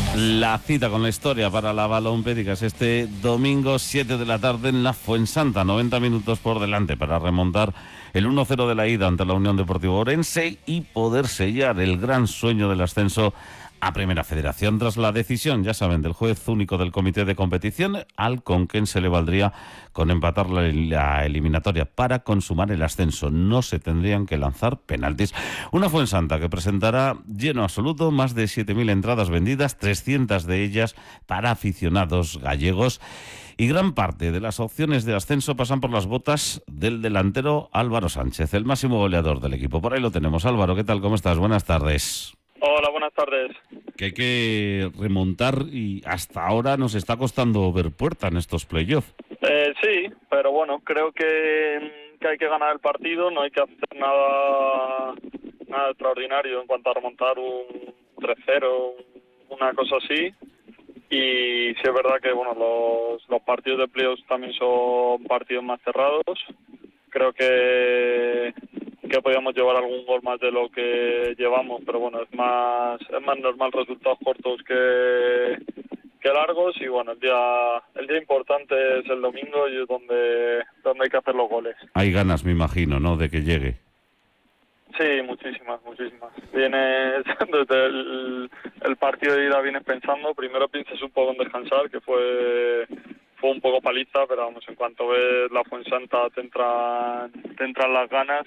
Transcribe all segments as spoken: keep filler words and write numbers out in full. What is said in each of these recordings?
La cita con la historia para la Balompédica es este domingo siete de la tarde en la Fuensanta, noventa minutos por delante para remontar el uno cero de la ida ante la Unión Deportiva Ourense y poder sellar el gran sueño del ascenso a Primera Federación. Tras la decisión, ya saben, del juez único del comité de competición, al Conquense le valdría con empatar la, la eliminatoria para consumar el ascenso. No se tendrían que lanzar penaltis. Una Fuensanta que presentará lleno absoluto, más de siete mil entradas vendidas, trescientas de ellas para aficionados gallegos. Y gran parte de las opciones de ascenso pasan por las botas del delantero Álvaro Sánchez, el máximo goleador del equipo. Por ahí lo tenemos. Álvaro, ¿qué tal? ¿Cómo estás? Buenas tardes. Hola, buenas tardes. Que hay que remontar y hasta ahora nos está costando ver puerta en estos playoffs. Eh, sí, pero bueno, creo que, que hay que ganar el partido, no hay que hacer nada, nada extraordinario en cuanto a remontar un tres cero, una cosa así. Y sí es verdad que bueno, los, los partidos de playoffs también son partidos más cerrados. Creo que que podíamos llevar algún gol más de lo que llevamos, pero bueno, es más es más normal resultados cortos que que largos. Y bueno, el día el día importante es el domingo y es donde donde hay que hacer los goles. Hay ganas, me imagino, ¿no?, de que llegue. Sí, muchísimas, muchísimas. Vienes desde el, el partido de ida, vienes pensando, primero piensas un poco en descansar, que fue fue un poco paliza, pero vamos, en cuanto ves la Fuensanta te entran, te entran las ganas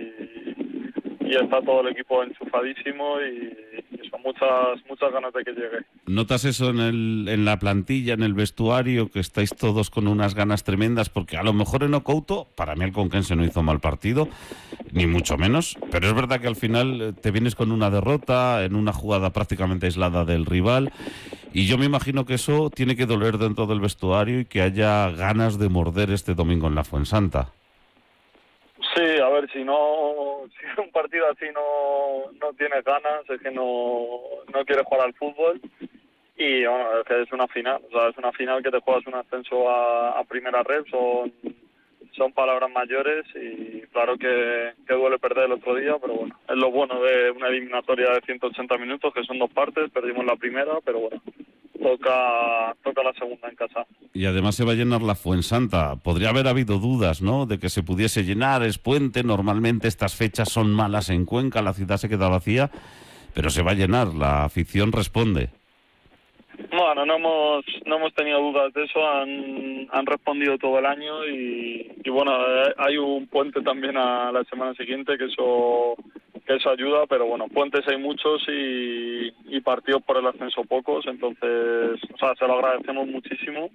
y, y está todo el equipo enchufadísimo y, y son muchas muchas ganas de que llegue. ¿Notas eso en el en la plantilla, en el vestuario, que estáis todos con unas ganas tremendas? Porque a lo mejor en Ocouto, para mí el Conquense no hizo mal partido, ni mucho menos, pero es verdad que al final te vienes con una derrota en una jugada prácticamente aislada del rival, y yo me imagino que eso tiene que doler dentro del vestuario y que haya ganas de morder este domingo en la Fuensanta. Sí, a ver, si no, si un partido así no, no tienes ganas, es que no, no quieres jugar al fútbol. Y bueno, es que es una final, o sea, es una final que te juegas un ascenso a, a primera red, son, son palabras mayores y claro que, que duele perder el otro día, pero bueno, es lo bueno de una eliminatoria de ciento ochenta minutos, que son dos partes, perdimos la primera, pero bueno, toca toca la segunda en casa. Y además se va a llenar la Fuensanta. Podría haber habido dudas, ¿no?, de que se pudiese llenar, es puente, normalmente estas fechas son malas en Cuenca, la ciudad se queda vacía, pero se va a llenar, la afición responde. Bueno, no hemos no hemos tenido dudas de eso, han han respondido todo el año y, y bueno, hay un puente también a la semana siguiente que eso que eso ayuda, pero bueno, puentes hay muchos y, y partidos por el ascenso pocos, entonces, o sea, se lo agradecemos muchísimo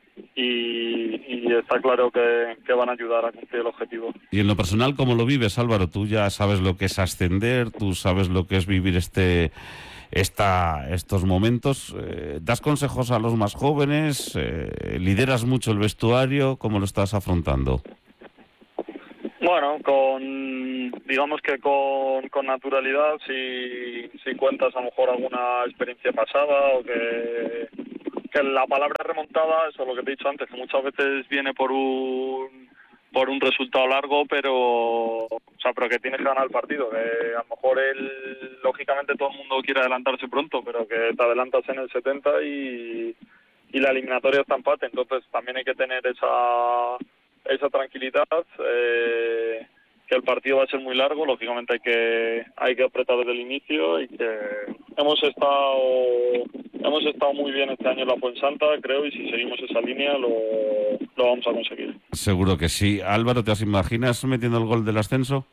y, y está claro que, que van a ayudar a cumplir el objetivo. Y en lo personal, ¿cómo lo vives, Álvaro? Tú ya sabes lo que es ascender, tú sabes lo que es vivir este esta, estos momentos. Eh, ¿Das consejos a los más jóvenes? Eh, ¿Lideras mucho el vestuario? ¿Cómo lo estás afrontando? Bueno, con digamos que con, con naturalidad, si, si cuentas a lo mejor alguna experiencia pasada o que, que la palabra remontada, eso es lo que te he dicho antes, que muchas veces viene por un por un resultado largo, pero o sea, pero que tienes que ganar el partido, que a lo mejor él, lógicamente todo el mundo quiere adelantarse pronto, pero que te adelantas en el setenta y, y la eliminatoria está empate, entonces también hay que tener esa esa tranquilidad, eh, que el partido va a ser muy largo, lógicamente hay que hay que apretar desde el inicio y que hemos estado hemos estado muy bien este año en la Fuensanta, creo, y si seguimos esa línea lo, lo vamos a conseguir. Seguro que sí. Álvaro, ¿te imaginas metiendo el gol del ascenso?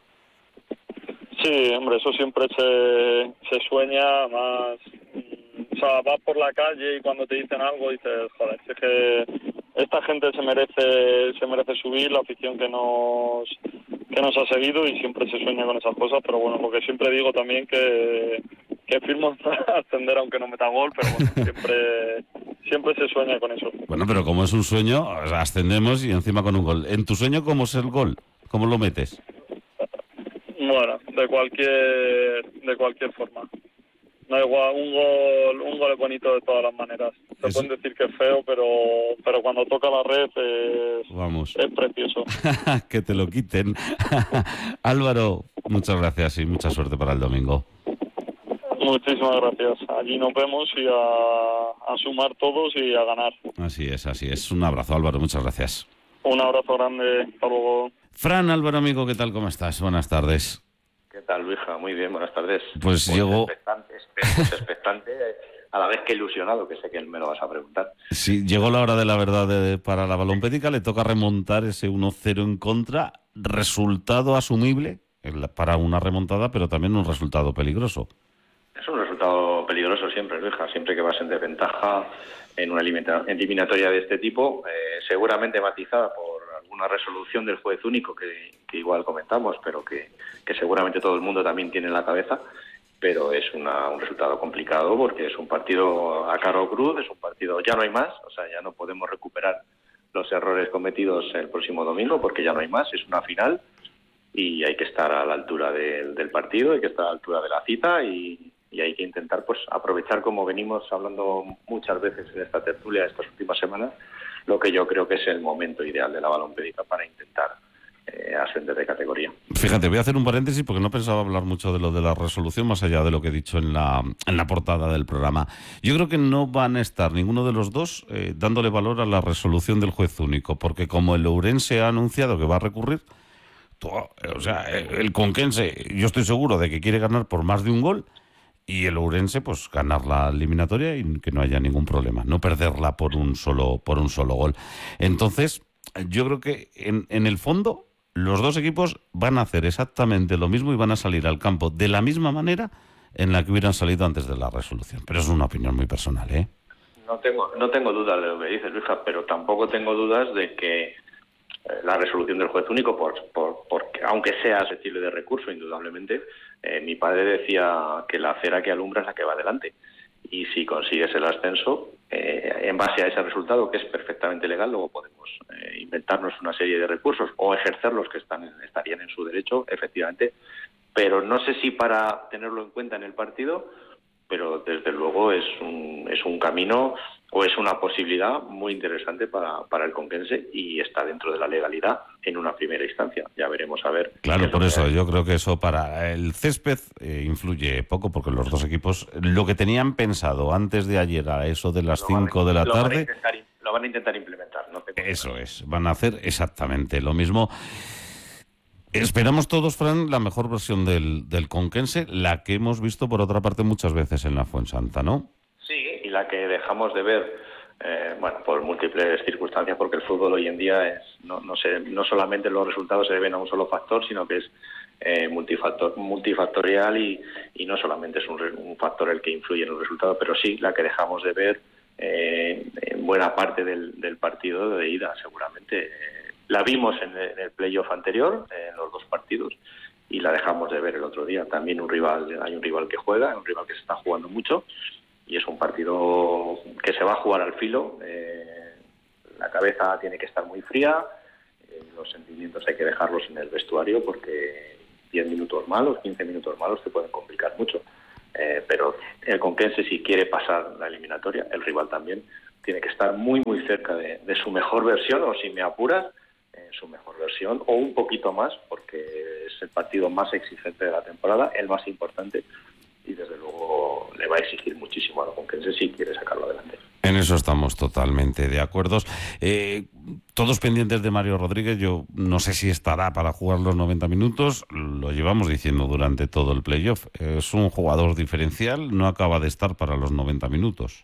Sí, hombre, eso siempre se, se sueña más. O sea, vas por la calle y cuando te dicen algo dices, joder, es que esta gente se merece se merece subir, la afición que nos que nos ha seguido, y siempre se sueña con esas cosas, pero bueno, porque siempre digo también que que firmo ascender aunque no meta gol, pero bueno, siempre siempre se sueña con eso. Bueno, pero como es un sueño, ascendemos y encima con un gol. ¿En tu sueño cómo es el gol? ¿Cómo lo metes? Bueno, de cualquier de cualquier forma. No, igual, un gol un gol es bonito de todas las maneras. Se Es... pueden decir que es feo, pero pero cuando toca la red es, Vamos. es precioso. Que te lo quiten. Álvaro, muchas gracias y mucha suerte para el domingo. Muchísimas gracias. Allí nos vemos y a, a sumar todos y a ganar. Así es, así es. Un abrazo, Álvaro, muchas gracias. Un abrazo grande, hasta luego. Fran, Álvaro, amigo, ¿qué tal? ¿Cómo estás? Buenas tardes. ¿Qué tal, Luisa? Muy bien, buenas tardes. Pues, pues llegó... Expectante, pues expectante, a la vez que ilusionado, que sé que me lo vas a preguntar. Sí, llegó la hora de la verdad de, para la Balompédica, le toca remontar ese uno cero en contra, resultado asumible para una remontada, pero también un resultado peligroso. Es un resultado peligroso siempre, Luisa, siempre que vas en desventaja en una eliminatoria de este tipo, eh, seguramente matizada por alguna resolución del juez único que, que igual comentamos, pero que, que seguramente todo el mundo también tiene en la cabeza, pero es una, un resultado complicado porque es un partido a carro cruz, es un partido, ya no hay más, o sea, ya no podemos recuperar los errores cometidos el próximo domingo porque ya no hay más, es una final y hay que estar a la altura de, del partido, hay que estar a la altura de la cita y, y hay que intentar pues aprovechar, como venimos hablando muchas veces en esta tertulia estas últimas semanas, lo que yo creo que es el momento ideal de la Balompédica para intentar eh, ascender de categoría. Fíjate, voy a hacer un paréntesis porque no pensaba hablar mucho de lo de la resolución, más allá de lo que he dicho en la, en la portada del programa. Yo creo que no van a estar ninguno de los dos eh, dándole valor a la resolución del juez único, porque como el Ourense ha anunciado que va a recurrir, todo, o sea, el Conquense, yo estoy seguro de que quiere ganar por más de un gol, y el Ourense, pues ganar la eliminatoria y que no haya ningún problema, no perderla por un solo, por un solo gol. Entonces, yo creo que en, en el fondo los dos equipos van a hacer exactamente lo mismo y van a salir al campo de la misma manera en la que hubieran salido antes de la resolución. Pero es una opinión muy personal, ¿eh? No tengo, no tengo dudas de lo que dices, Luisa, pero tampoco tengo dudas de que la resolución del juez único, por, por, porque, aunque sea susceptible de recurso, indudablemente, eh, mi padre decía que la acera que alumbra es la que va adelante. Y si consigues el ascenso, eh, en base a ese resultado, que es perfectamente legal, luego podemos eh, inventarnos una serie de recursos o ejercerlos que están, estarían en su derecho, efectivamente. Pero no sé si para tenerlo en cuenta en el partido, pero desde luego es un, es un camino o es una posibilidad muy interesante para, para el Conquense y está dentro de la legalidad en una primera instancia. Ya veremos a ver. Claro, por eso yo creo que eso para el césped eh, influye poco, porque los dos equipos lo que tenían pensado antes de ayer a eso de las cinco de la lo tarde... Van a intentar, lo van a intentar implementar. No tengo eso es, van a hacer exactamente lo mismo. Esperamos todos, Fran, la mejor versión del, del Conquense, la que hemos visto por otra parte muchas veces en la Fuensanta, ¿no? Sí, y la que dejamos de ver, eh, bueno, por múltiples circunstancias, porque el fútbol hoy en día es no, no, se, no solamente los resultados se deben a un solo factor, sino que es eh, multifactor, multifactorial y, y no solamente es un, un factor el que influye en el resultado, pero sí la que dejamos de ver eh, en buena parte del, del partido de ida, seguramente. Eh, la vimos en el, en el playoff anterior, en los dos partidos, y la dejamos de ver el otro día. También un rival, hay un rival que juega, un rival que se está jugando mucho, y es un partido que se va a jugar al filo. Eh, la cabeza tiene que estar muy fría, eh, los sentimientos hay que dejarlos en el vestuario porque diez minutos malos, quince minutos malos te pueden complicar mucho. Eh, pero el Conquense, si quiere pasar la eliminatoria, el rival también tiene que estar muy muy cerca de, de su mejor versión, o si me apuras, en su mejor versión, o un poquito más, porque es el partido más exigente de la temporada, el más importante, y desde luego le va a exigir muchísimo a los Conquense si quiere sacarlo adelante. En eso estamos totalmente de acuerdo. Eh, todos pendientes de Mario Rodríguez. Yo no sé si estará para jugar los noventa minutos, lo llevamos diciendo durante todo el playoff. Es un jugador diferencial, no acaba de estar para los noventa minutos.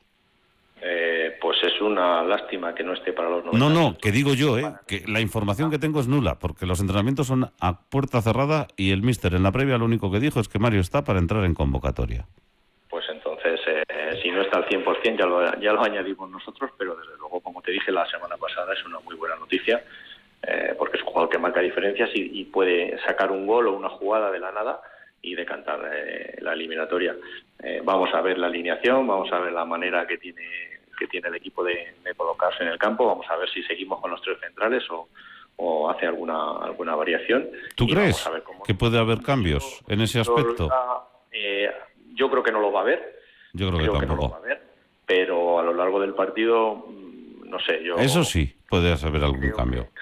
Eh, pues es una lástima que no esté para los noventa No, no, minutos. que digo yo, eh, que la información que tengo es nula, porque los entrenamientos son a puerta cerrada y el míster en la previa lo único que dijo es que Mario está para entrar en convocatoria. Pues entonces, eh, si no está al cien por ciento ya lo, ya lo añadimos nosotros, pero desde luego, como te dije la semana pasada, es una muy buena noticia, eh, porque es un jugador que marca diferencias y, y puede sacar un gol o una jugada de la nada y decantar eh, la eliminatoria. Eh, vamos a ver la alineación, vamos a ver la manera que tiene que tiene el equipo de, de colocarse en el campo, vamos a ver si seguimos con los tres centrales o, o hace alguna alguna variación. ¿Tú y crees vamos a ver cómo... que puede haber cambios yo, en ese aspecto? Yo, eh, yo creo que no lo va a haber. Yo creo, creo que que tampoco. no lo va a haber, pero a lo largo del partido, no sé, yo... Eso sí, puede haber algún creo cambio.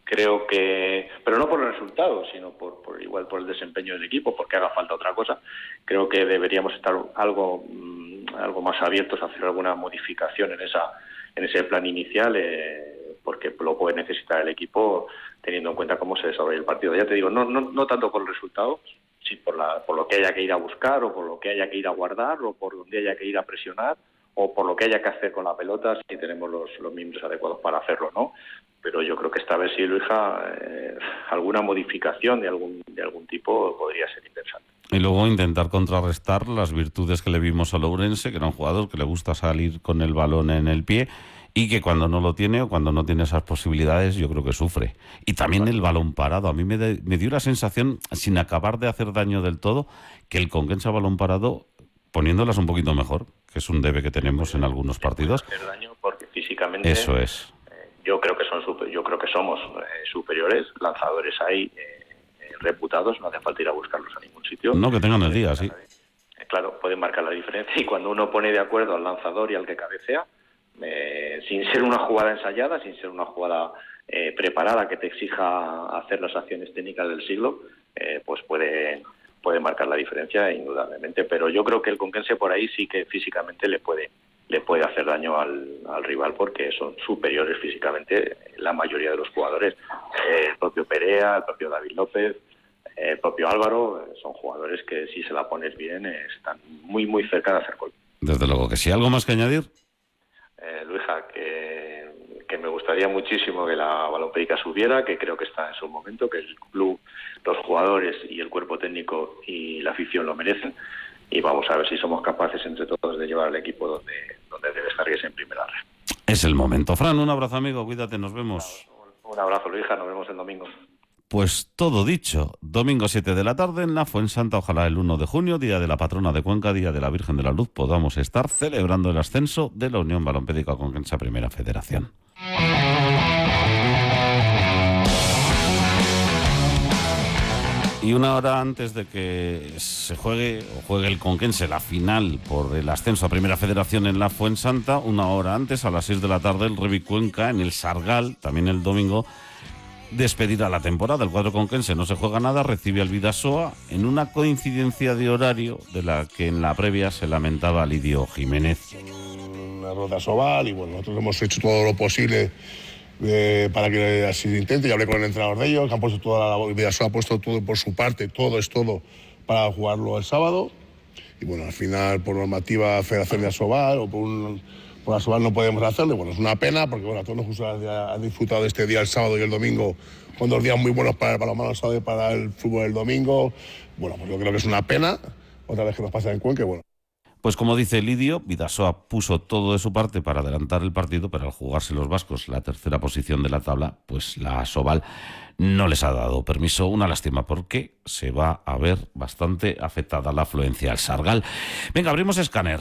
creo que, pero no por el resultado, sino por, por igual por el desempeño del equipo, porque haga falta otra cosa. Creo que deberíamos estar algo algo más abiertos a hacer alguna modificación en esa en ese plan inicial, eh, porque lo puede necesitar el equipo teniendo en cuenta cómo se desarrolla el partido. Ya te digo, no no, no tanto por el resultado, sino por la por lo que haya que ir a buscar, o por lo que haya que ir a guardar, o por donde haya que ir a presionar, o por lo que haya que hacer con la pelota, si tenemos los, los miembros adecuados para hacerlo, ¿no? Pero yo creo que esta vez sí, Luija, eh, alguna modificación de algún de algún tipo podría ser interesante. Y luego intentar contrarrestar las virtudes que le vimos a Lourense, que era un jugador que le gusta salir con el balón en el pie y que cuando no lo tiene o cuando no tiene esas posibilidades yo creo que sufre. Y también el balón parado. A mí me, de, me dio la sensación, sin acabar de hacer daño del todo, que el Conquense a balón parado, poniéndolas un poquito mejor, que es un debe que tenemos en algunos partidos. Hacer daño porque físicamente... Eso es. Yo creo que son super, yo creo que somos eh, superiores, lanzadores hay eh, eh, reputados, no hace falta ir a buscarlos a ningún sitio. No, que tengan el día, sí. Eh, claro, pueden marcar la diferencia, y cuando uno pone de acuerdo al lanzador y al que cabecea, eh, sin ser una jugada ensayada, sin ser una jugada eh, preparada que te exija hacer las acciones técnicas del siglo, eh, pues puede, puede marcar la diferencia indudablemente. Pero yo creo que el Conquense por ahí sí que físicamente le puede le puede hacer daño al, al rival, porque son superiores físicamente la mayoría de los jugadores. Eh, el propio Perea, el propio David López, eh, el propio Álvaro, eh, son jugadores que si se la pones bien eh, están muy muy cerca de hacer gol. Desde luego que sí. ¿Algo más que añadir? Eh, Luija, que, que me gustaría muchísimo que la Balompédica subiera, que creo que está en su momento, que el club, los jugadores y el cuerpo técnico y la afición lo merecen. Y vamos a ver si somos capaces entre todos de llevar al equipo donde, donde debe estar, que es en primera red. Es el momento. Fran, un abrazo, amigo, cuídate, nos vemos. Un abrazo, Luija, nos vemos el domingo. Pues todo dicho, domingo siete de la tarde en la Fuensanta, ojalá el uno de junio, día de la patrona de Cuenca, día de la Virgen de la Luz, podamos estar celebrando el ascenso de la Unión Balompédica Conquense Primera Federación. Y una hora antes de que se juegue o juegue el Conquense la final por el ascenso a Primera Federación en la Fuensanta, una hora antes, a las seis de la tarde, el Revi Cuenca en el Sargal, también el domingo, despedirá la temporada. El cuadro conquense no se juega nada, recibe al Bidasoa en una coincidencia de horario de la que en la previa se lamentaba Lidio Jiménez. Una ronda Sobal y bueno, nosotros hemos hecho todo lo posible Eh, para que así intente. Yo hablé con el entrenador de ellos, que han puesto toda la Bidasoa ha puesto todo por su parte, todo es todo para jugarlo el sábado. Y bueno, al final por normativa Federación de Asobal o por, un, por Asobal no podemos hacerlo. Bueno, es una pena porque bueno, a todos nos gusta han disfrutado de este día el sábado y el domingo, con dos días muy buenos para el balonmano el sábado y para el fútbol el domingo. Bueno, pues yo creo que es una pena, otra vez que nos pasa en Cuenca, bueno. Pues como dice Lidio, Bidasoa puso todo de su parte para adelantar el partido, pero al jugarse los vascos la tercera posición de la tabla, pues la Asobal no les ha dado permiso. Una lástima porque se va a ver bastante afectada la afluencia al Sargal. Venga, abrimos escáner.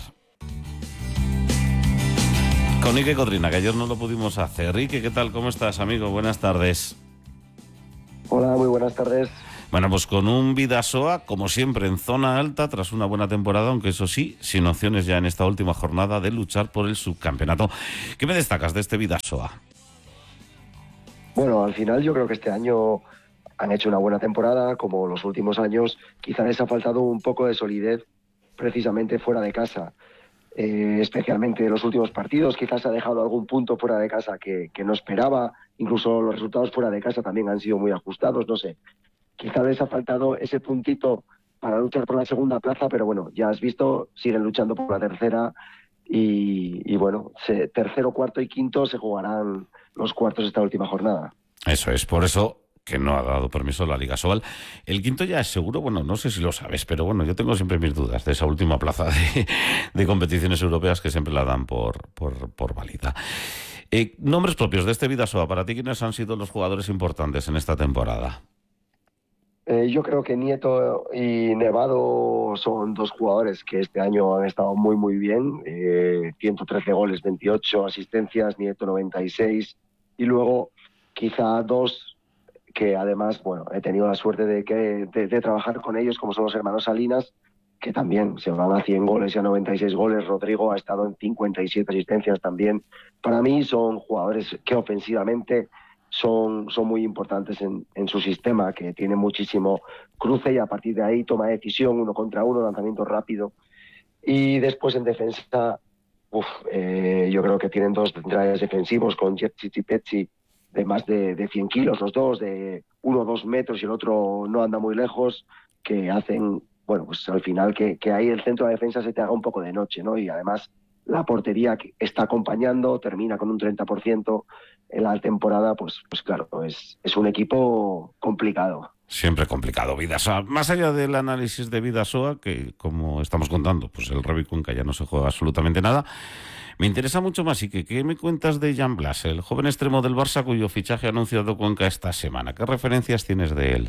Con Ike Codrina, que ayer no lo pudimos hacer. Ike, ¿qué tal? ¿Cómo estás, amigo? Buenas tardes. Hola, muy buenas tardes. Bueno, pues con un Bidasoa, como siempre, en zona alta, tras una buena temporada, aunque eso sí, sin opciones ya en esta última jornada de luchar por el subcampeonato. ¿Qué me destacas de este Bidasoa? Bueno, al final yo creo que este año han hecho una buena temporada, como los últimos años. Quizá les ha faltado un poco de solidez precisamente fuera de casa, eh, especialmente en los últimos partidos. Quizás ha dejado algún punto fuera de casa que, que no esperaba. Incluso los resultados fuera de casa también han sido muy ajustados, no sé. Quizá les ha faltado ese puntito para luchar por la segunda plaza, pero bueno, ya has visto, siguen luchando por la tercera y, y bueno, se, tercero, cuarto y quinto se jugarán los cuartos esta última jornada. Eso es, por eso que no ha dado permiso la Liga Sobal. El quinto ya es seguro, bueno, no sé si lo sabes, pero bueno, yo tengo siempre mis dudas de esa última plaza de, de competiciones europeas que siempre la dan por, por, por válida. Eh, nombres propios de este Bidasoa, para ti, ¿quiénes han sido los jugadores importantes en esta temporada? Eh, yo creo que Nieto y Nevado son dos jugadores que este año han estado muy muy bien, eh, ciento trece goles, veintiocho asistencias, Nieto noventa y seis, y luego quizá dos que además, bueno, he tenido la suerte de, que, de, de trabajar con ellos, como son los hermanos Salinas, que también se van a cien goles y a noventa y seis goles. Rodrigo ha estado en cincuenta y siete asistencias también. Para mí son jugadores que ofensivamente son, son muy importantes en, en su sistema, que tiene muchísimo cruce y a partir de ahí toma decisión uno contra uno, lanzamiento rápido. Y después en defensa, uf, eh, yo creo que tienen dos centrales defensivos con Jerzy y Petsi de más de, de cien kilos, los dos, de uno o dos metros y el otro no anda muy lejos, que hacen, bueno, pues al final que, que ahí el centro de defensa se te haga un poco de noche, ¿no? Y además la portería que está acompañando, termina con un treinta por ciento en la temporada, pues, pues claro, es, es un equipo complicado. Siempre complicado, Bidasoa. Más allá del análisis de Bidasoa, que como estamos contando, pues el Rugby Cuenca ya no se juega absolutamente nada, me interesa mucho más. ¿Y que qué me cuentas de Jan Blas, el joven extremo del Barça cuyo fichaje ha anunciado Cuenca esta semana? ¿Qué referencias tienes de él?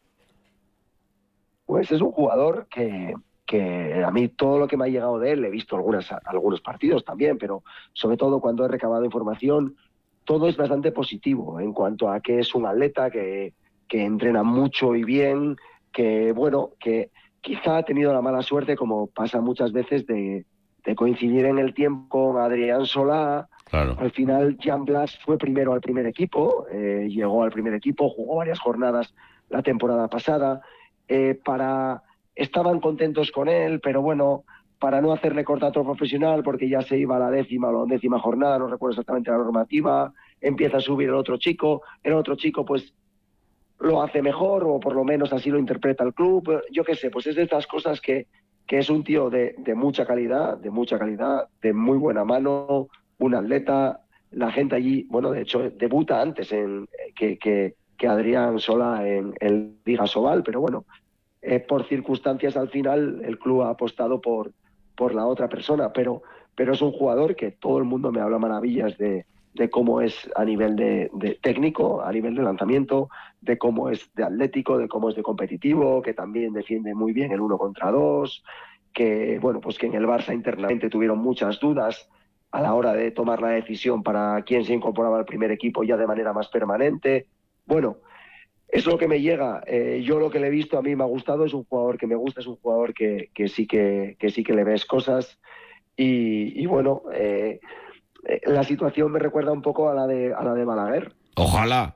Pues es un jugador que, que a mí todo lo que me ha llegado de él, he visto algunas, algunos partidos también, pero sobre todo cuando he recabado información, todo es bastante positivo en cuanto a que es un atleta que, que entrena mucho y bien, que bueno, que quizá ha tenido la mala suerte, como pasa muchas veces, de, de coincidir en el tiempo con Adrián Solá. Claro. Al final Jan Blas fue primero al primer equipo, eh, llegó al primer equipo, jugó varias jornadas la temporada pasada, eh, para estaban contentos con él, pero bueno, para no hacerle contrato profesional, porque ya se iba a la décima o la undécima jornada, no recuerdo exactamente la normativa, empieza a subir el otro chico, el otro chico pues lo hace mejor, o por lo menos así lo interpreta el club, yo qué sé, pues es de estas cosas que, que es un tío de, de mucha calidad, de mucha calidad, de muy buena mano, un atleta, la gente allí, bueno, de hecho debuta antes en, que, que, que Adrián Solá en el Liga Sobal, pero bueno, eh, por circunstancias al final el club ha apostado por, por la otra persona, pero, pero es un jugador que todo el mundo me habla maravillas de, de cómo es a nivel de, de técnico, a nivel de lanzamiento, de cómo es de atlético, de cómo es de competitivo, que también defiende muy bien el uno contra dos, que bueno, pues que en el Barça internamente tuvieron muchas dudas a la hora de tomar la decisión para quién se incorporaba al primer equipo ya de manera más permanente. Bueno, es lo que me llega. Eh, yo lo que le he visto a mí me ha gustado, es un jugador que me gusta, es un jugador que, que sí que, que sí que le ves cosas y, y bueno, eh, la situación me recuerda un poco a la de a la de Balaguer. Ojalá.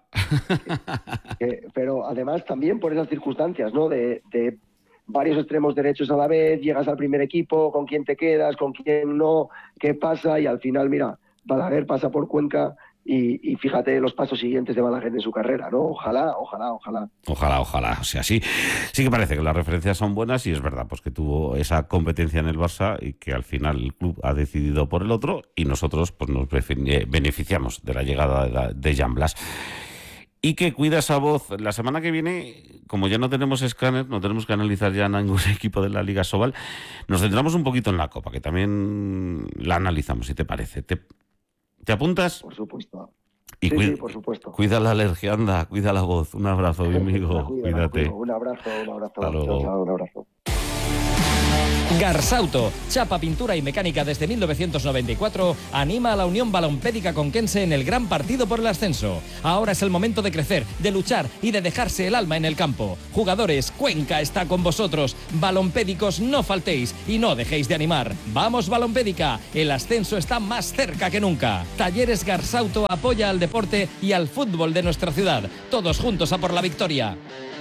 Que, que, pero además también por esas circunstancias, ¿no? De, de varios extremos derechos a la vez, llegas al primer equipo, con quién te quedas, con quién no, qué pasa, y al final, mira, Balaguer pasa por Cuenca y, y fíjate los pasos siguientes de Balaguer en su carrera, ¿no? Ojalá, ojalá, ojalá. Ojalá, ojalá. O sea, sí, sí que parece que las referencias son buenas y es verdad, pues que tuvo esa competencia en el Barça y que al final el club ha decidido por el otro y nosotros pues nos beneficiamos de la llegada de, la, de Jan Blas. Y que cuida esa voz. La semana que viene, como ya no tenemos escáner, no tenemos que analizar ya ningún equipo de la Liga Sobal, nos centramos un poquito en la Copa, que también la analizamos, si te parece. ¿Te, te apuntas? Por supuesto. Y sí, cuida, sí, por supuesto. Cuida la alergia, anda, cuida la voz. Un abrazo, mi amigo. Cuida, Cuídate. Un abrazo, un abrazo. Hasta luego. Chao, chao, un abrazo. Garsauto, chapa, pintura y mecánica desde mil novecientos noventa y cuatro, anima a la Unión Balompédica Conquense en el gran partido por el ascenso. Ahora es el momento de crecer, de luchar y de dejarse el alma en el campo. Jugadores, Cuenca está con vosotros. Balompédicos, no faltéis y no dejéis de animar. ¡Vamos, Balompédica! El ascenso está más cerca que nunca. Talleres Garsauto apoya al deporte y al fútbol de nuestra ciudad. Todos juntos a por la victoria.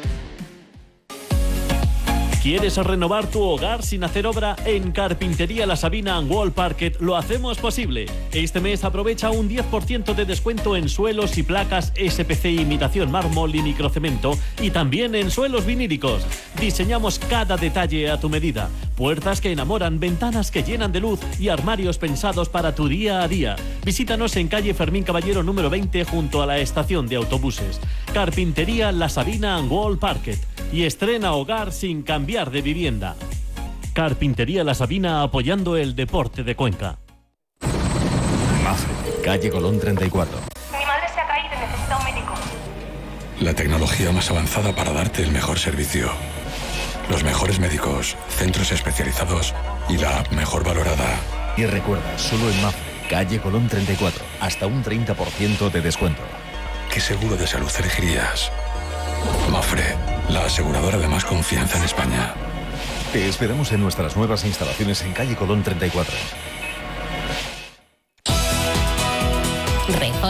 ¿Quieres renovar tu hogar sin hacer obra? En Carpintería La Sabina and Wall Parquet lo hacemos posible. Este mes aprovecha un diez por ciento de descuento en suelos y placas S P C imitación mármol y microcemento y también en suelos vinílicos. Diseñamos cada detalle a tu medida. Puertas que enamoran, ventanas que llenan de luz y armarios pensados para tu día a día. Visítanos en calle Fermín Caballero número veinte junto a la estación de autobuses. Carpintería La Sabina and Wall Parquet. Y estrena hogar sin cambiar de vivienda. Carpintería La Sabina apoyando el deporte de Cuenca. Mafre, calle Colón treinta y cuatro. Mi madre se ha caído y necesita un médico. La tecnología más avanzada para darte el mejor servicio. Los mejores médicos, centros especializados y la app mejor valorada. Y recuerda, solo en Mafre, calle Colón treinta y cuatro, hasta un treinta por ciento de descuento. ¿Qué seguro de salud elegirías? Mafre, la aseguradora de más confianza en España. Te esperamos en nuestras nuevas instalaciones en calle Colón treinta y cuatro. Rejoy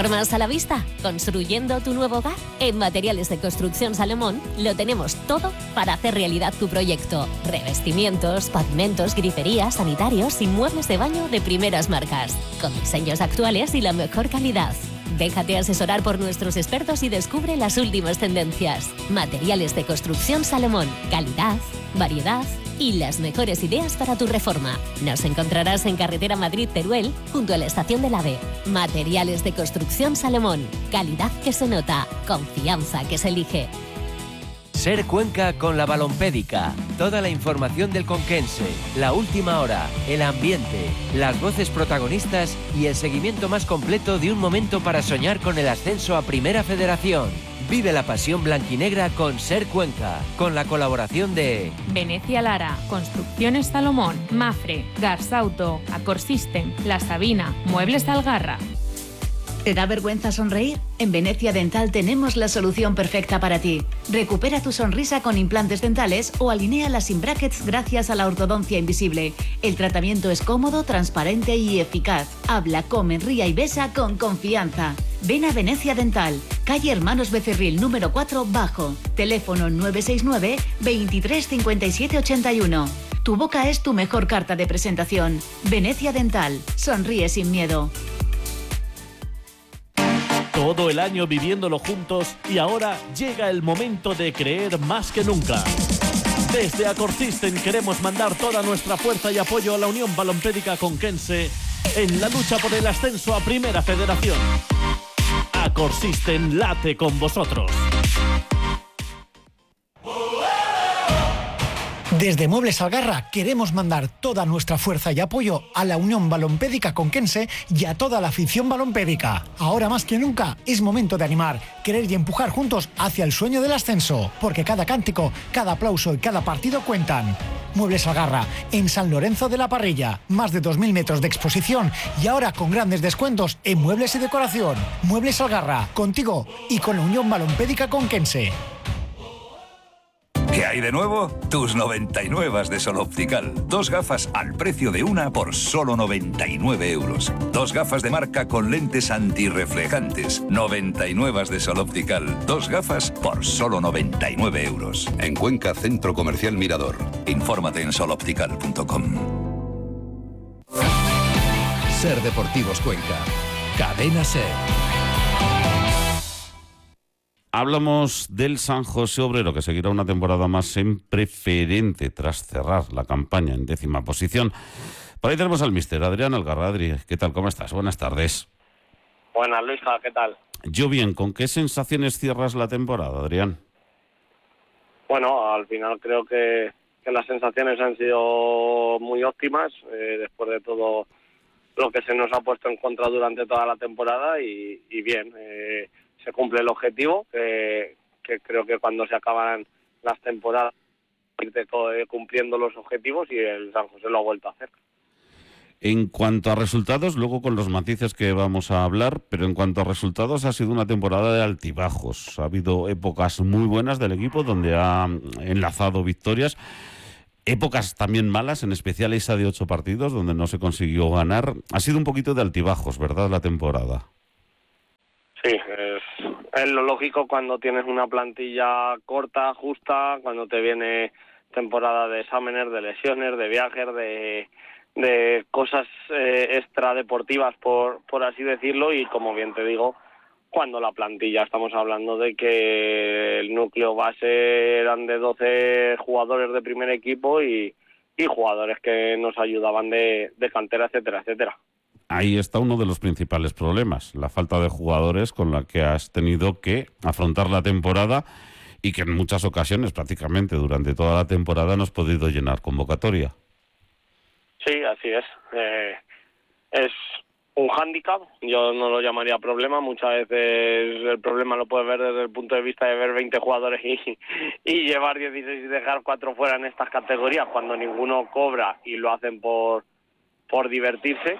¿Reformas a la vista? ¿Construyendo tu nuevo hogar? En Materiales de Construcción Salomón lo tenemos todo para hacer realidad tu proyecto. Revestimientos, pavimentos, griferías, sanitarios y muebles de baño de primeras marcas, con diseños actuales y la mejor calidad. Déjate asesorar por nuestros expertos y descubre las últimas tendencias. Materiales de Construcción Salomón. Calidad, variedad y las mejores ideas para tu reforma. Nos encontrarás en Carretera Madrid-Teruel, junto a la Estación del AVE. Materiales de Construcción Salomón. Calidad que se nota, confianza que se elige. Ser Cuenca con la Balompédica. Toda la información del conquense, la última hora, el ambiente, las voces protagonistas y el seguimiento más completo de un momento para soñar con el ascenso a Primera Federación. Vive la pasión blanquinegra con Ser Cuenca, con la colaboración de Venecia Lara, Construcciones Salomón, Mafre, Garsauto, Acorsystem, La Sabina, Muebles Algarra. ¿Te da vergüenza sonreír? En Venecia Dental tenemos la solución perfecta para ti. Recupera tu sonrisa con implantes dentales o alinea las sin brackets gracias a la ortodoncia invisible. El tratamiento es cómodo, transparente y eficaz. Habla, come, ría y besa con confianza. Ven a Venecia Dental, calle Hermanos Becerril número cuatro bajo. Teléfono nueve seis nueve, veintitrés cincuenta y siete ochenta y uno. Tu boca es tu mejor carta de presentación. Venecia Dental. Sonríe sin miedo. Todo el año viviéndolo juntos y ahora llega el momento de creer más que nunca. Desde Acorsystem queremos mandar toda nuestra fuerza y apoyo a la Unión Balompédica Conquense en la lucha por el ascenso a Primera Federación. Acorsystem late con vosotros. Desde Muebles Algarra queremos mandar toda nuestra fuerza y apoyo a la Unión Balompédica Conquense y a toda la afición balompédica. Ahora más que nunca es momento de animar, querer y empujar juntos hacia el sueño del ascenso, porque cada cántico, cada aplauso y cada partido cuentan. Muebles Algarra, en San Lorenzo de la Parrilla, más de dos mil metros de exposición y ahora con grandes descuentos en muebles y decoración. Muebles Algarra, contigo y con la Unión Balompédica Conquense. ¿Qué hay de nuevo? Tus noventa y nueve de Sol Optical. Dos gafas al precio de una por solo noventa y nueve euros. Dos gafas de marca con lentes antirreflejantes. noventa y nueve de Sol Optical. Dos gafas por solo noventa y nueve euros. En Cuenca, Centro Comercial Mirador. Infórmate en sol optical punto com. Ser Deportivos Cuenca. Cadena Ser. Hablamos del San José Obrero, que seguirá una temporada más en preferente tras cerrar la campaña en décima posición. Por ahí tenemos al míster Adrián Algarra. Adri, ¿qué tal? ¿Cómo estás? Buenas tardes. Buenas, Luisja, ¿qué tal? Yo bien. ¿Con qué sensaciones cierras la temporada, Adrián? Bueno, al final creo que, que las sensaciones han sido muy óptimas, eh, después de todo lo que se nos ha puesto en contra durante toda la temporada y, y bien, eh, se cumple el objetivo, que, que creo que cuando se acaban las temporadas irte cumpliendo los objetivos y el San José lo ha vuelto a hacer. En cuanto a resultados, luego con los matices que vamos a hablar, pero en cuanto a resultados ha sido una temporada de altibajos. Ha habido épocas muy buenas del equipo donde ha enlazado victorias, épocas también malas, en especial esa de ocho partidos donde no se consiguió ganar. Ha sido un poquito de altibajos, ¿verdad?, la temporada. Sí, es, es lo lógico cuando tienes una plantilla corta, justa, cuando te viene temporada de exámenes, de lesiones, de viajes, de, de cosas eh, extradeportivas, por, por así decirlo, y como bien te digo, cuando la plantilla, estamos hablando de que el núcleo base eran de doce jugadores de primer equipo y, y jugadores que nos ayudaban de, de cantera, etcétera, etcétera. Ahí está uno de los principales problemas, la falta de jugadores con la que has tenido que afrontar la temporada y que en muchas ocasiones, prácticamente durante toda la temporada, no has podido llenar convocatoria. Sí, así es. Eh, es un hándicap, yo no lo llamaría problema. Muchas veces el problema lo puedes ver desde el punto de vista de ver veinte jugadores y, y llevar dieciséis y dejar cuatro fuera en estas categorías, cuando ninguno cobra y lo hacen por, por divertirse.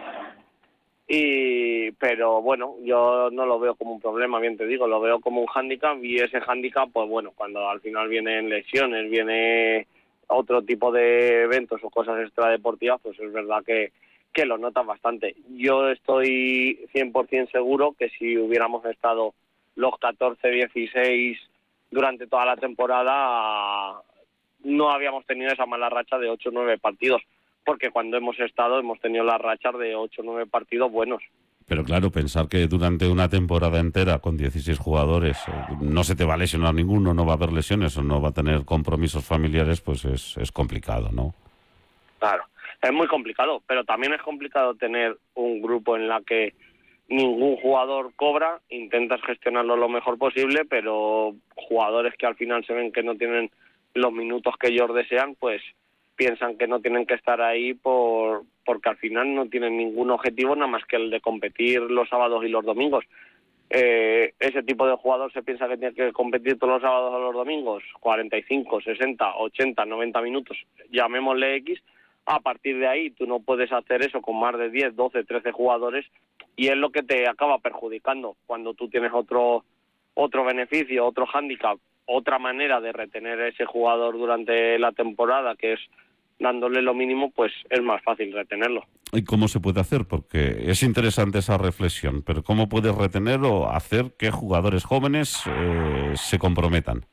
Y pero bueno, yo no lo veo como un problema, bien te digo, lo veo como un hándicap, y ese hándicap, pues bueno, cuando al final vienen lesiones, viene otro tipo de eventos o cosas extradeportivas, pues es verdad que, que lo notas bastante. Yo estoy cien por ciento seguro que si hubiéramos estado los catorce, dieciséis durante toda la temporada, no habíamos tenido esa mala racha de ocho o nueve partidos, porque cuando hemos estado hemos tenido las rachas de ocho o nueve partidos buenos. Pero claro, pensar que durante una temporada entera con dieciséis jugadores eh, no se te va a lesionar ninguno, no va a haber lesiones o no va a tener compromisos familiares, pues es, es complicado, ¿no? Claro, es muy complicado, pero también es complicado tener un grupo en la que ningún jugador cobra, intentas gestionarlo lo mejor posible, pero jugadores que al final se ven que no tienen los minutos que ellos desean, pues piensan que no tienen que estar ahí por porque al final no tienen ningún objetivo nada más que el de competir los sábados y los domingos. Eh, ese tipo de jugador se piensa que tiene que competir todos los sábados o los domingos, cuarenta y cinco, sesenta, ochenta, noventa minutos, llamémosle X. A partir de ahí tú no puedes hacer eso con más de diez, doce, trece jugadores, y es lo que te acaba perjudicando cuando tú tienes otro otro beneficio, otro hándicap, otra manera de retener a ese jugador durante la temporada, que es dándole lo mínimo, pues es más fácil retenerlo. ¿Y cómo se puede hacer? Porque es interesante esa reflexión, pero ¿cómo puedes retener o hacer que jugadores jóvenes eh, se comprometan?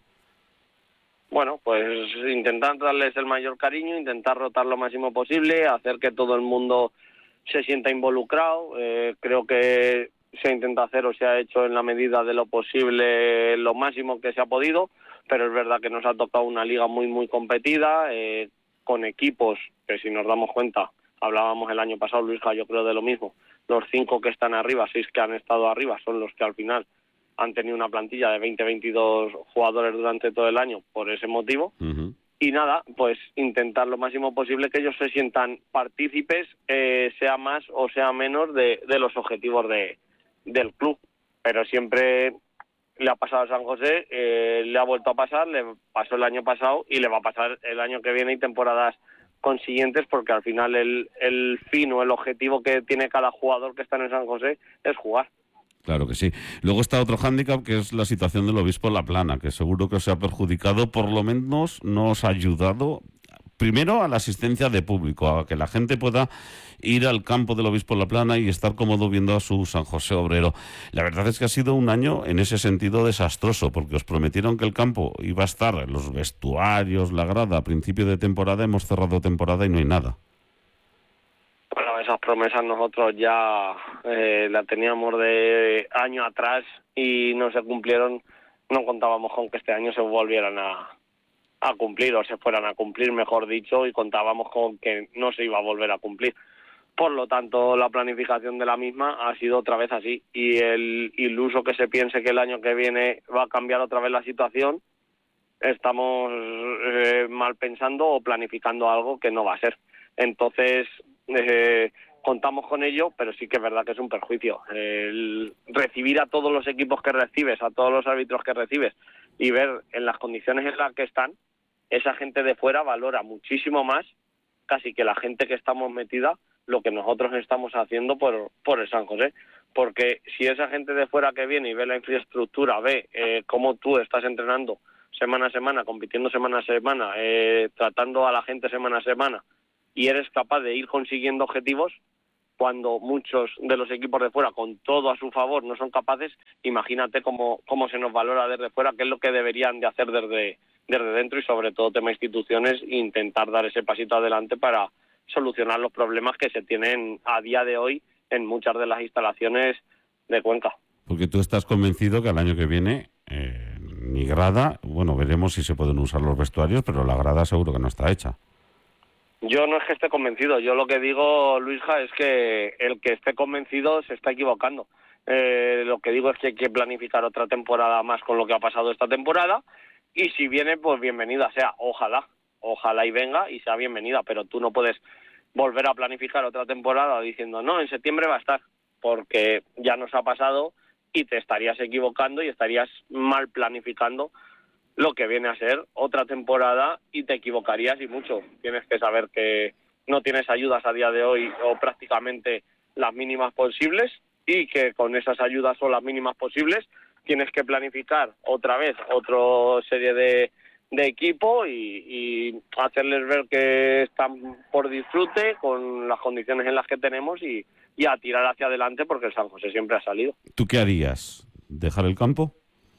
Bueno, pues intentar darles el mayor cariño, intentar rotar lo máximo posible, hacer que todo el mundo se sienta involucrado. Eh, creo que se intenta hacer o se ha hecho en la medida de lo posible lo máximo que se ha podido, pero es verdad que nos ha tocado una liga muy, muy competida, eh, con equipos que, si nos damos cuenta, hablábamos el año pasado, Luisja, yo creo de lo mismo, los cinco que están arriba, seis que han estado arriba, son los que al final han tenido una plantilla de veinte, veintidós jugadores durante todo el año por ese motivo. Uh-huh. Y nada, pues intentar lo máximo posible que ellos se sientan partícipes, eh, sea más o sea menos de, de los objetivos de, del club. Pero siempre le ha pasado a San José, eh, le ha vuelto a pasar, le pasó el año pasado y le va a pasar el año que viene y temporadas consiguientes, porque al final el, el fin o el objetivo que tiene cada jugador que está en el San José es jugar. Claro que sí. Luego está otro hándicap, que es la situación del Obispo La Plana, que seguro que os ha perjudicado, por lo menos no os ha ayudado, primero, a la asistencia de público, a que la gente pueda ir al campo del Obispo La Plana y estar cómodo viendo a su San José Obrero. La verdad es que ha sido un año en ese sentido desastroso, porque os prometieron que el campo iba a estar en los vestuarios, la grada, a principio de temporada, hemos cerrado temporada y no hay nada. Bueno, esas promesas nosotros ya eh, las teníamos de año atrás y no se cumplieron. No contábamos con que este año se volvieran a, a cumplir o se fueran a cumplir, mejor dicho, y contábamos con que no se iba a volver a cumplir. Por lo tanto, la planificación de la misma ha sido otra vez así, y el iluso que se piense que el año que viene va a cambiar otra vez la situación, estamos eh, mal pensando o planificando algo que no va a ser. Entonces, eh, contamos con ello, pero sí que es verdad que es un perjuicio. El recibir a todos los equipos que recibes, a todos los árbitros que recibes y ver en las condiciones en las que están, esa gente de fuera valora muchísimo más casi que la gente que estamos metida lo que nosotros estamos haciendo por, por el San José. Porque si esa gente de fuera que viene y ve la infraestructura, ve eh, cómo tú estás entrenando semana a semana, compitiendo semana a semana, eh, tratando a la gente semana a semana, y eres capaz de ir consiguiendo objetivos, cuando muchos de los equipos de fuera, con todo a su favor, no son capaces, imagínate cómo, cómo se nos valora desde fuera, qué es lo que deberían de hacer desde, desde dentro, y sobre todo tema instituciones, intentar dar ese pasito adelante para solucionar los problemas que se tienen a día de hoy en muchas de las instalaciones de Cuenca. Porque tú estás convencido que al año que viene eh, ni grada, bueno, veremos si se pueden usar los vestuarios, pero la grada seguro que no está hecha. Yo no es que esté convencido, yo lo que digo, Luisja, es que el que esté convencido se está equivocando. Eh, lo que digo es que hay que planificar otra temporada más con lo que ha pasado esta temporada, y si viene, pues bienvenida sea, ojalá, ojalá y venga y sea bienvenida, pero tú no puedes volver a planificar otra temporada diciendo, no, en septiembre va a estar, porque ya nos ha pasado y te estarías equivocando y estarías mal planificando lo que viene a ser otra temporada, y te equivocarías y mucho. Tienes que saber que no tienes ayudas a día de hoy, o prácticamente las mínimas posibles, y que con esas ayudas o las mínimas posibles tienes que planificar otra vez otra serie de, de equipo y, y hacerles ver que están por disfrute con las condiciones en las que tenemos y, y a tirar hacia adelante porque el San José siempre ha salido. ¿Tú qué harías? ¿Dejar el campo?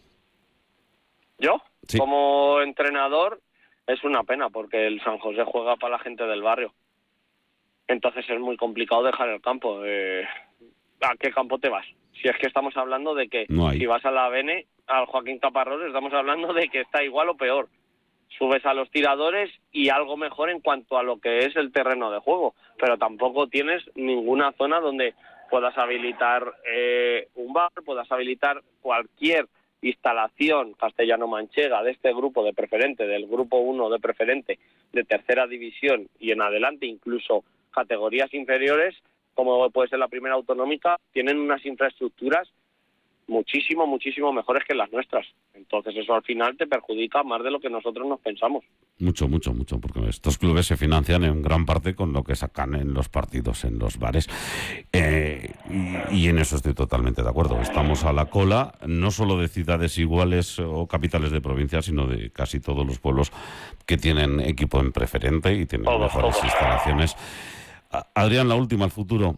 ¿Yo? Sí. Como entrenador es una pena porque el San José juega para la gente del barrio. Entonces es muy complicado dejar el campo. Eh, ¿A qué campo te vas? Si es que estamos hablando de que no si vas a la Bene, al Joaquín Caparrós, estamos hablando de que está igual o peor. Subes a los tiradores y algo mejor en cuanto a lo que es el terreno de juego, pero tampoco tienes ninguna zona donde puedas habilitar eh, un bar, puedas habilitar cualquier instalación castellano-manchega de este grupo de preferente, del grupo uno de preferente, de tercera división y en adelante, incluso categorías inferiores, como puede ser la primera autonómica, tienen unas infraestructuras muchísimo, muchísimo mejores que las nuestras. Entonces eso al final te perjudica más de lo que nosotros nos pensamos. Mucho, mucho, mucho, porque estos clubes se financian en gran parte con lo que sacan en los partidos, en los bares. Eh, y, y en eso estoy totalmente de acuerdo. Estamos a la cola, no solo de ciudades iguales o capitales de provincias, sino de casi todos los pueblos que tienen equipo en preferente y tienen Todos, mejores todos. instalaciones. Adrián, la última, el futuro.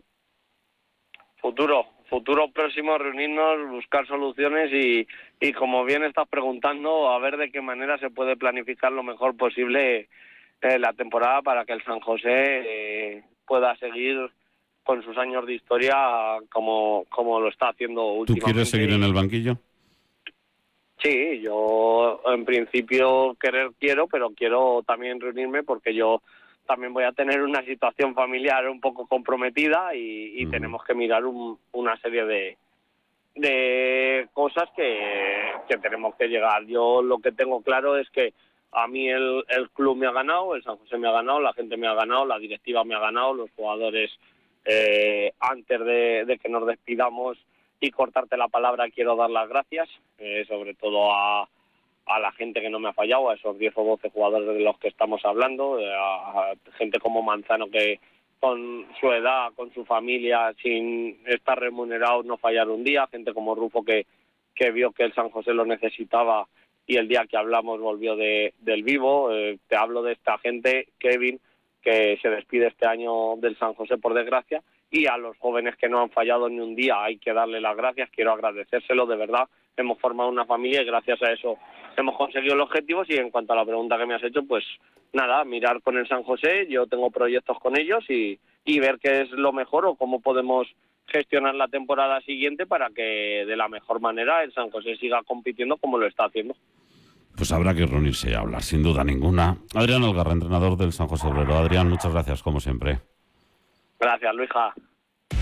Futuro. Futuro próximo, reunirnos, buscar soluciones y, y como bien estás preguntando, a ver de qué manera se puede planificar lo mejor posible eh, la temporada para que el San José eh, pueda seguir con sus años de historia como, como lo está haciendo ¿Tú últimamente. quieres seguir en el banquillo? Sí, yo en principio querer quiero, pero quiero también reunirme porque yo también voy a tener una situación familiar un poco comprometida y, y mm. tenemos que mirar un, una serie de de cosas que, que tenemos que llegar. Yo lo que tengo claro es que a mí el, el club me ha ganado, el San José me ha ganado, la gente me ha ganado, la directiva me ha ganado, los jugadores eh, antes de, de que nos despidamos y cortarte la palabra quiero dar las gracias, eh, sobre todo a a la gente que no me ha fallado, a esos diez o doce jugadores de los que estamos hablando, a, a gente como Manzano que con su edad, con su familia, sin estar remunerado, no fallar un día, gente como Rufo que, que vio que el San José lo necesitaba y el día que hablamos volvió de, del vivo. Eh, te hablo de esta gente, Kevin, que se despide este año del San José por desgracia, y a los jóvenes que no han fallado ni un día hay que darle las gracias, quiero agradecérselo de verdad. Hemos formado una familia y gracias a eso hemos conseguido los objetivos. Y en cuanto a la pregunta que me has hecho, pues nada, mirar con el San José, yo tengo proyectos con ellos y, y ver qué es lo mejor o cómo podemos gestionar la temporada siguiente para que de la mejor manera el San José siga compitiendo como lo está haciendo. Pues habrá que reunirse y hablar, sin duda ninguna. Adrián Algarra, entrenador del San José Obrero. Adrián, muchas gracias, como siempre. Gracias, Luija.